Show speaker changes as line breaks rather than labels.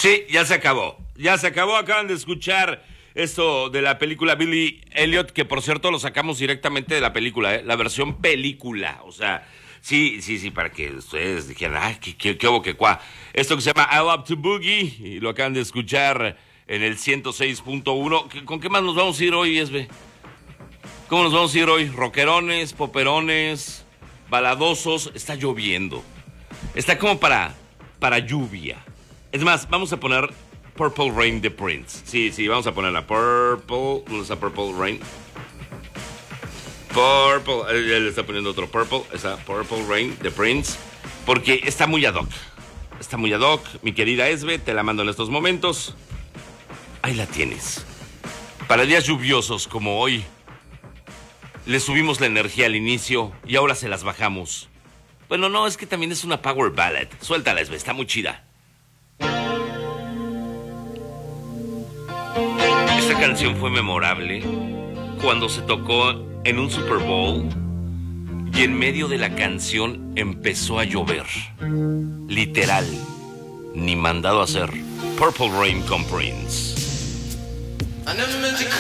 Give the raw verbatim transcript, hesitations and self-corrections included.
Sí, ya se acabó. Ya se acabó. Acaban de escuchar esto de la película Billy Elliot, que por cierto lo sacamos directamente de la película, ¿eh? La versión película. O sea, sí, sí, sí, para que ustedes dijeran, ay, qué, qué, qué hubo, qué cuá. Esto que se llama I Love to Boogie, y lo acaban de escuchar en el ciento seis punto uno. ¿Con qué más nos vamos a ir hoy, Esbe? ¿Cómo nos vamos a ir hoy? Rockerones, poperones, baladosos. Está lloviendo. Está como para, para lluvia. Es más, vamos a poner Purple Rain de Prince. Sí, sí, vamos a ponerla. Purple. ¿Dónde está Purple Rain? Purple. Él está poniendo otro Purple. Esa Purple Rain de Prince. Porque está muy ad hoc. Está muy ad hoc. Mi querida Esbe, te la mando en estos momentos. Ahí la tienes. Para días lluviosos como hoy, le subimos la energía al inicio y ahora se las bajamos. Bueno, no, es que también es una power ballad. Suéltala, Esbe, está muy chida. Esta canción fue memorable cuando se tocó en un Super Bowl y en medio de la canción empezó a llover. Literal, ni mandado a hacer. Purple Rain con Prince. I never meant to